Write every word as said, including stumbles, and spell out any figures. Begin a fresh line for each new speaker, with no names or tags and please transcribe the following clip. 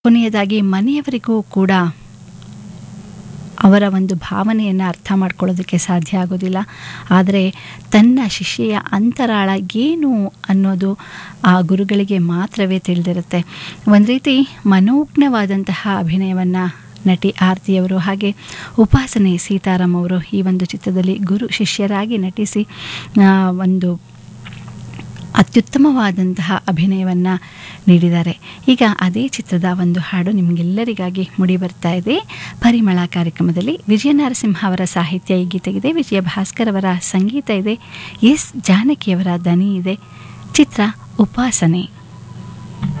ಕೊನೆಯದಾಗಿ ಮನೆಯವರಿಗೂ ಕೂಡ ಅವರ ಒಂದು ಭಾವನೆಯನ್ನು ಅರ್ಥ ಮಾಡ್ಕೊಳ್ಳೋದಕ್ಕೆ ಸಾಧ್ಯ ಆಗೋದಿಲ್ಲ. ಆದರೆ ತನ್ನ ಶಿಷ್ಯೆಯ ಅಂತರಾಳ ಏನು ಅನ್ನೋದು ಆ ಗುರುಗಳಿಗೆ ಮಾತ್ರವೇ ತಿಳಿದಿರುತ್ತೆ. ಒಂದು ರೀತಿ ಮನೋಜ್ಞವಾದಂತಹ ಅಭಿನಯವನ್ನು ನಟಿ ಆರತಿಯವರು ಹಾಗೆ ಉಪಾಸನೆ ಸೀತಾರಾಮ್ ಅವರು ಈ ಒಂದು ಚಿತ್ರದಲ್ಲಿ ಗುರು ಶಿಷ್ಯರಾಗಿ ನಟಿಸಿ ಒಂದು ಅತ್ಯುತ್ತಮವಾದಂತಹ ಅಭಿನಯವನ್ನು ನೀಡಿದ್ದಾರೆ. ಈಗ ಅದೇ ಚಿತ್ರದ ಒಂದು ಹಾಡು ನಿಮಗೆಲ್ಲರಿಗಾಗಿ ಮೂಡಿ ಬರ್ತಾ ಇದೆ. ಪರಿಮಳ ಕಾರ್ಯಕ್ರಮದಲ್ಲಿ ವಿಜಯ ನರಸಿಂಹ ಅವರ ಸಾಹಿತ್ಯ ಈ ಗೀತೆಗಿದೆ, ವಿಜಯ ಭಾಸ್ಕರ್ ಅವರ ಸಂಗೀತ ಇದೆ, ಎಸ್ ಜಾನಕಿಯವರ ದನಿ ಇದೆ. ಚಿತ್ರ ಉಪಾಸನೆ.